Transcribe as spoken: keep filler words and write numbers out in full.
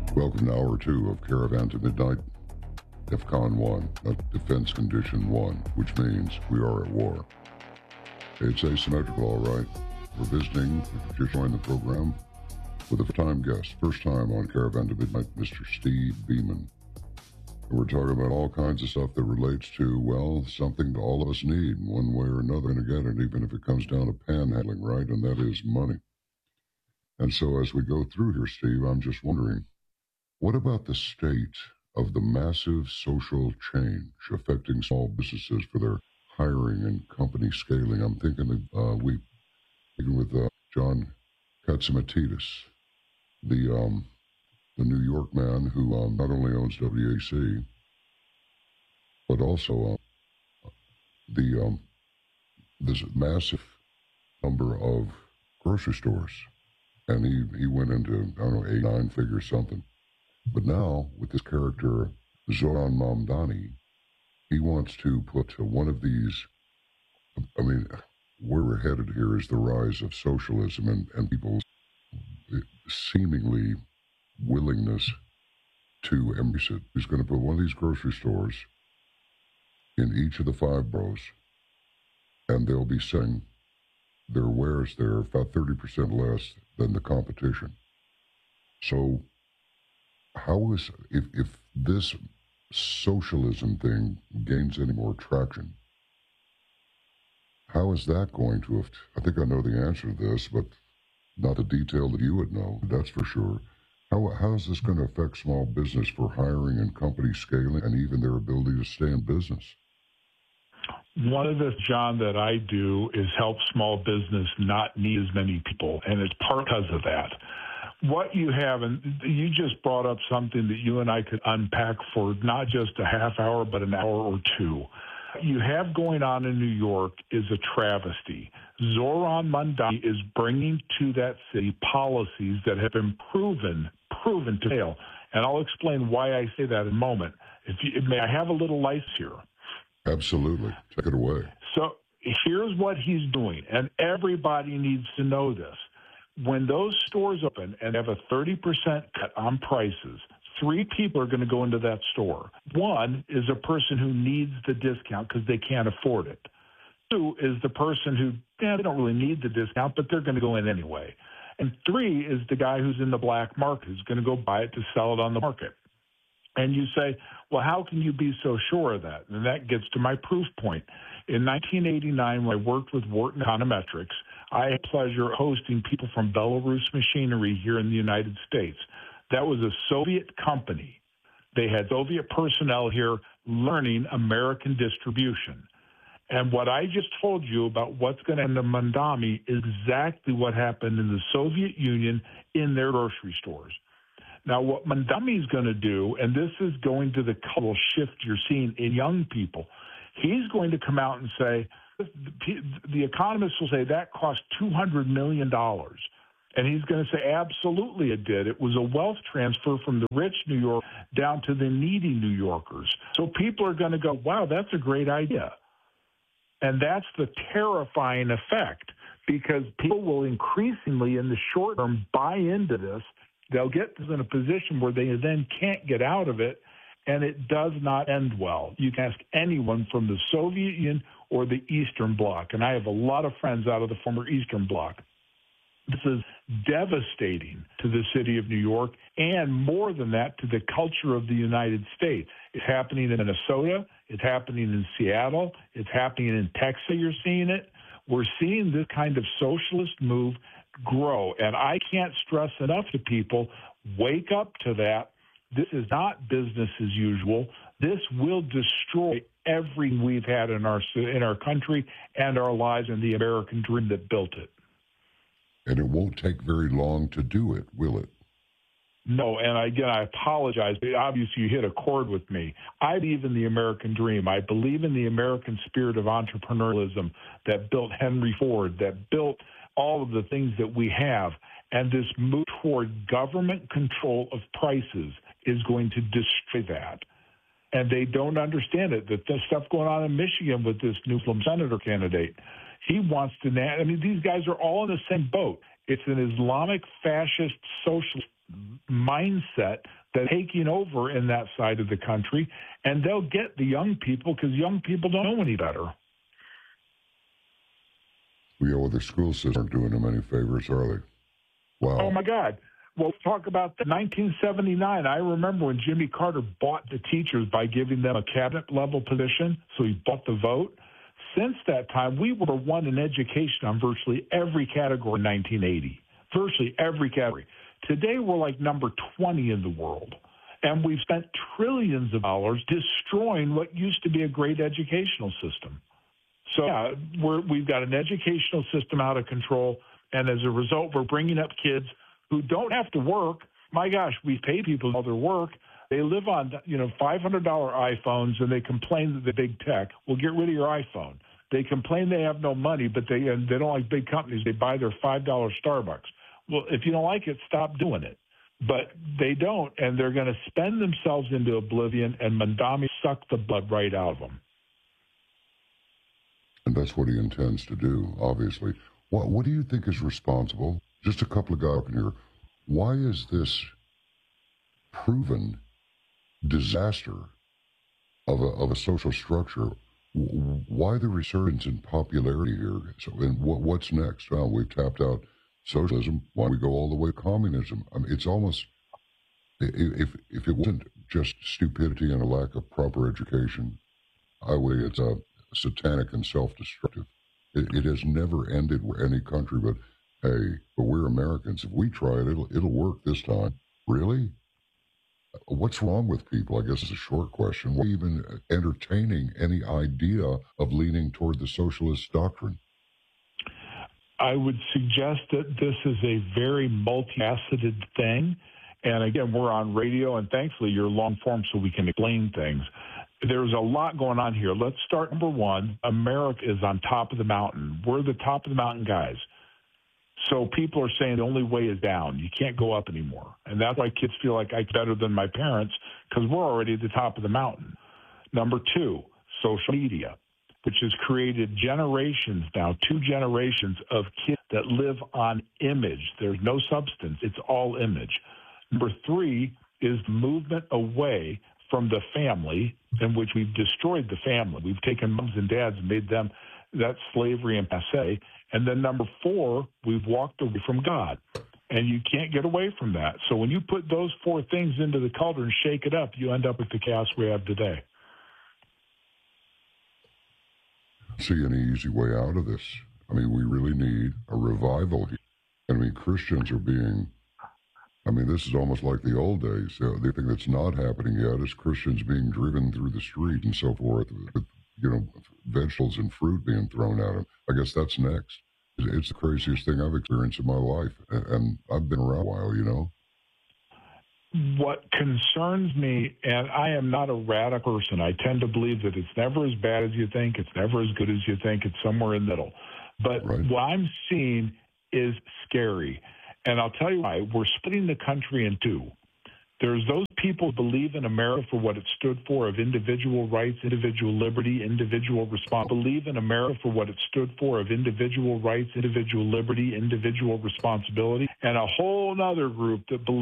Welcome to hour two of Caravan to Midnight. DEFCON one, not Defense Condition one, which means we are at war. It's asymmetrical, all right. We're visiting, if you just joined the program, with a first-time guest, first time on Caravan to Midnight, Mister Steve Beeman. And we're talking about all kinds of stuff that relates to, well, something that all of us need, one way or another, and again, and even if it comes down to panhandling, right, and that is money. And so as we go through here, Steve, I'm just wondering, what about the state of the massive social change affecting small businesses for their hiring and company scaling? I'm thinking of, uh, we, thinking with uh, John Catsimatidis, the um, the New York man who um, not only owns W A C, but also uh, the um, this massive number of grocery stores, and he he went into I don't know eight nine figures something. But now, with this character, Zoran Mamdani, he wants to put one of these, I mean, where we're headed here is the rise of socialism and, and people's seemingly willingness to embrace it. He's going to put one of these grocery stores in each of the five boroughs, and they'll be selling their wares there about thirty percent less than the competition. So, how is, if, if this socialism thing gains any more traction, how is that going to, have, I think I know the answer to this, but not the detail that you would know, that's for sure. How, how is this going to affect small business for hiring and company scaling and even their ability to stay in business? One of the, John, that I do is help small business not need as many people, and it's part because of that. What you have, and you just brought up something that you and I could unpack for not just a half hour, but an hour or two. You have going on in New York is a travesty. Zoran Mamdani is bringing to that city policies that have been proven, proven to fail. And I'll explain why I say that in a moment. If you, may I have a little license here? Absolutely. Take it away. So here's what he's doing, and everybody needs to know this. When those stores open and have a thirty percent cut on prices, three people are going to go into that store. One is a person who needs the discount because they can't afford it. Two is the person who, yeah, they don't really need the discount, but they're going to go in anyway. And three is the guy who's in the black market, who's going to go buy it to sell it on the market. And you say, well, how can you be so sure of that? And that gets to my proof point. In nineteen eighty-nine, when I worked with Wharton Econometrics, I had the pleasure of hosting people from Belarus Machinery here in the United States. That was a Soviet company. They had Soviet personnel here learning American distribution. And what I just told you about what's going to happen to Mamdani is exactly what happened in the Soviet Union in their grocery stores. Now, what Mamdani is going to do, and this is going to the cultural shift you're seeing in young people, he's going to come out and say, the economists will say that cost two hundred million dollars. And he's going to say, absolutely it did. It was a wealth transfer from the rich New York down to the needy New Yorkers. So people are going to go, wow, that's a great idea. And that's the terrifying effect, because people will increasingly in the short term buy into this. They'll get in a position where they then can't get out of it, and it does not end well. You can ask anyone from the Soviet Union or the Eastern Bloc, and I have a lot of friends out of the former Eastern Bloc. This is devastating to the city of New York, and more than that, to the culture of the United States. It's happening in Minnesota. It's happening in Seattle. It's happening in Texas. You're seeing it. We're seeing this kind of socialist move grow, and I can't stress enough to people, wake up to that. This is not business as usual. This will destroy everything we've had in our in our country and our lives and the American dream that built it. And it won't take very long to do it, will it? No, and again, I apologize. Obviously, you hit a chord with me. I believe in the American dream. I believe in the American spirit of entrepreneurialism that built Henry Ford, that built all of the things that we have. And this move toward government control of prices is going to destroy that. And they don't understand it. That the stuff going on in Michigan with this new Muslim senator candidate, he wants to, I mean, these guys are all in the same boat. It's an Islamic fascist socialist mindset that's taking over in that side of the country, and they'll get the young people because young people don't know any better. We know the school systems aren't doing them any favors, are they? Wow. Oh, my God. Well, talk about nineteen seventy-nine. I remember when Jimmy Carter bought the teachers by giving them a cabinet-level position, so he bought the vote. Since that time, we were one in education on virtually every category in nineteen eighty, virtually every category. Today, we're like number twenty in the world, and we've spent trillions of dollars destroying what used to be a great educational system. So yeah, we're, we've got an educational system out of control, and as a result, we're bringing up kids who don't have to work. My gosh, we pay people all their work. They live on, you know, five hundred dollars iPhones, and they complain that the big tech will get rid of your iPhone. They complain they have no money, but they and they don't like big companies. They buy their five dollar Starbucks. Well, if you don't like it, stop doing it. But they don't, and they're going to spend themselves into oblivion, and Mamdani suck the blood right out of them. And that's what he intends to do, obviously. What, what do you think is responsible? Just a couple of guys up in here. Why is this proven disaster of a, of a social structure? Why the resurgence in popularity here? So, and what, what's next? Well, we've tapped out socialism. Why don't we go all the way to communism? I mean, it's almost, if if it wasn't just stupidity and a lack of proper education, I would say it's uh, satanic and self-destructive. It, it has never ended with any country, but hey, but we're Americans. If we try it, it'll it'll work this time. Really? What's wrong with people? I guess is a short question. Why even entertaining any idea of leaning toward the socialist doctrine? I would suggest that this is a very multifaceted thing. And again, we're on radio, and thankfully you're long form so we can explain things. There's a lot going on here. Let's start number one. America is on top of the mountain. We're the top of the mountain guys. So people are saying the only way is down. You can't go up anymore. And that's why kids feel like I'm better than my parents, because we're already at the top of the mountain. Number two, social media, which has created generations now, two generations of kids that live on image. There's no substance. It's all image. Number three is movement away from the family, in which we've destroyed the family. We've taken moms and dads and made them, that's slavery and passe. And then number four, we've walked away from God. And you can't get away from that. So when you put those four things into the cauldron and shake it up, you end up with the chaos we have today. See any easy way out of this? I mean, we really need a revival here. I mean, Christians are being, I mean, this is almost like the old days. Uh, the thing that's not happening yet is Christians being driven through the street and so forth, with, you know, vegetables and fruit being thrown at them. I guess that's next. It's the craziest thing I've experienced in my life, and I've been around a while, you know. What concerns me, and I am not a radical person, I tend to believe that it's never as bad as you think, it's never as good as you think, it's somewhere in the middle. But right. What I'm seeing is scary. And I'll tell you why. We're splitting the country in two. There's those people who believe in America for what it stood for, of individual rights, individual liberty, individual responsibility. Believe in America for what it stood for, of individual rights, individual liberty, individual responsibility. And a whole other group that believes